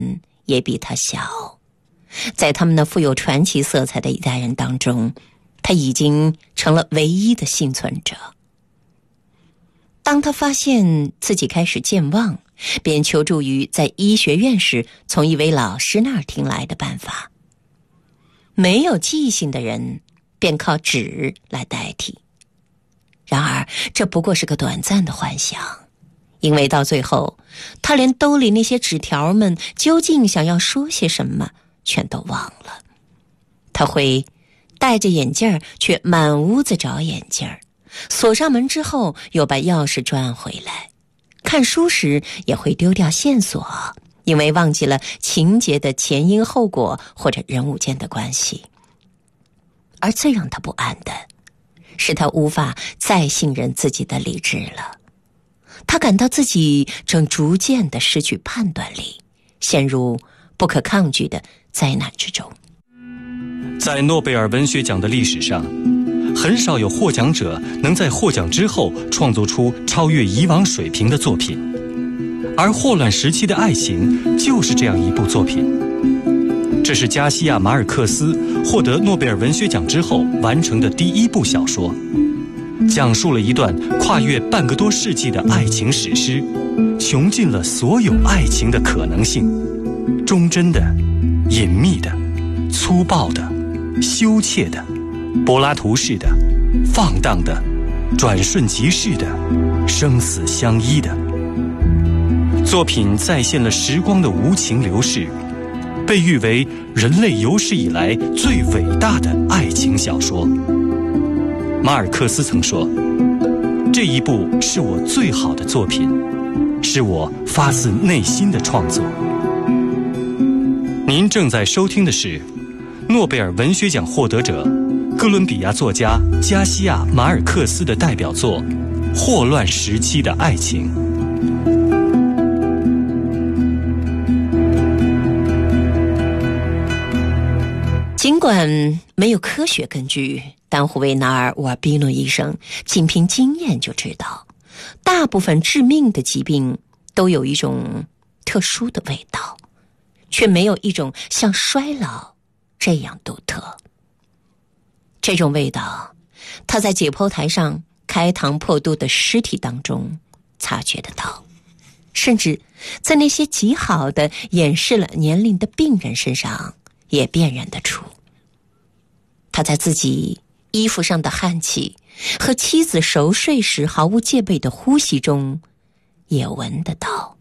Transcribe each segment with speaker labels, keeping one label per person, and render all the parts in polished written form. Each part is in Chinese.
Speaker 1: 也比他小。在他们那富有传奇色彩的一代人当中，他已经成了唯一的幸存者。当他发现自己开始健忘，便求助于在医学院时从一位老师那儿听来的办法。没有记性的人便靠纸来代替。然而这不过是个短暂的幻想，因为到最后他连兜里那些纸条们究竟想要说些什么全都忘了。他会戴着眼镜去满屋子找眼镜，锁上门之后又把钥匙转回来。看书时也会丢掉线索，因为忘记了情节的前因后果或者人物间的关系。而最让他不安的是，他无法再信任自己的理智了。他感到自己正逐渐地失去判断力，陷入不可抗拒的灾难之中。
Speaker 2: 在诺贝尔文学奖的历史上，很少有获奖者能在获奖之后创作出超越以往水平的作品，而霍乱时期的爱情就是这样一部作品。这是加西亚·马尔克斯获得诺贝尔文学奖之后完成的第一部小说，讲述了一段跨越半个多世纪的爱情史诗，穷尽了所有爱情的可能性，忠贞的、隐秘的、粗暴的、羞怯的、柏拉图式的、放荡的、转瞬即逝的、生死相依的。作品再现了时光的无情流逝，被誉为人类有史以来最伟大的爱情小说。马尔克斯曾说，这一部是我最好的作品，是我发自内心的创作。您正在收听的是诺贝尔文学奖获得者哥伦比亚作家加西亚·马尔克斯的代表作《霍乱时期的爱情》。
Speaker 1: 尽管没有科学根据，但胡维纳尔·沃尔比诺医生仅凭经验就知道，大部分致命的疾病都有一种特殊的味道，却没有一种像衰老这样独特。这种味道，他在解剖台上开膛破肚的尸体当中察觉得到，甚至在那些极好的掩饰了年龄的病人身上也辨认得出。他在自己衣服上的汗气和妻子熟睡时毫无戒备的呼吸中也闻得到。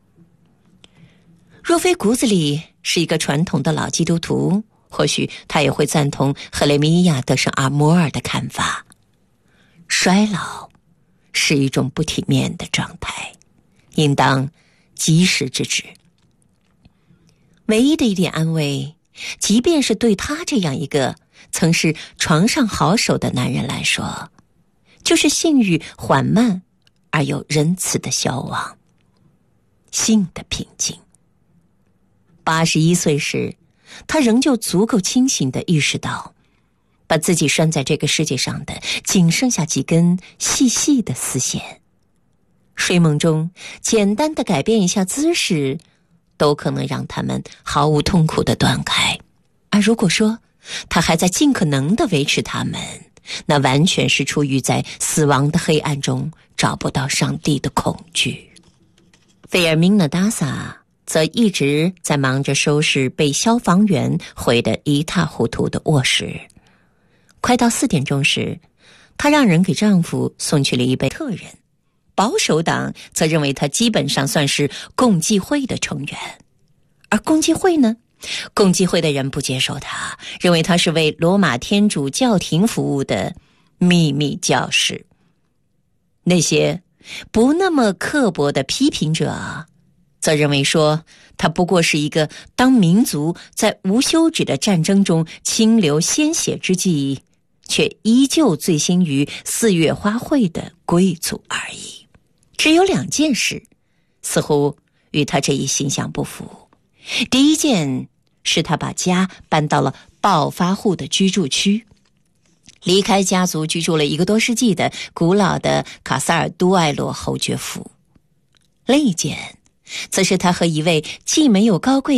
Speaker 1: 若非骨子里是一个传统的老基督徒，或许他也会赞同赫雷米亚·德圣阿摩尔的看法。衰老是一种不体面的状态，应当及时制止。唯一的一点安慰，即便是对他这样一个曾是床上好手的男人来说，就是性欲缓慢而又仁慈的消亡，性的平静。81岁时，他仍旧足够清醒地意识到，把自己拴在这个世界上的仅剩下几根细细的丝线。睡梦中简单地改变一下姿势，都可能让他们毫无痛苦地断开。而如果说他还在尽可能地维持他们，那完全是出于在死亡的黑暗中找不到上帝的恐惧。费尔明娜·达萨则一直在忙着收拾被消防员毁得一塌糊涂的卧室。快到4点钟时，她让人给丈夫送去了一杯特人。保守党则认为她基本上算是共济会的成员。而共济会呢？共济会的人不接受她，认为她是为罗马天主教廷服务的秘密教士。那些不那么刻薄的批评者则认为说，他不过是一个当民族在无休止的战争中倾流鲜血之际，却依旧醉心于4月花卉的贵族而已。只有2件事似乎与他这一形象不符。第一件是他把家搬到了暴发户的居住区，离开家族居住了1个多世纪的古老的卡萨尔都埃罗侯爵府。另一件则是他和一位既没有高贵